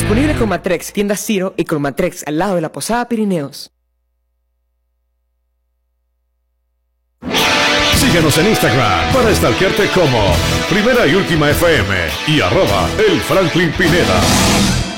Disponible con Matrex, tienda Ciro y con Matrex al lado de la Posada Pirineos. Síguenos en Instagram para stalkearte como Primera y Última FM y @el Franklin Pineda.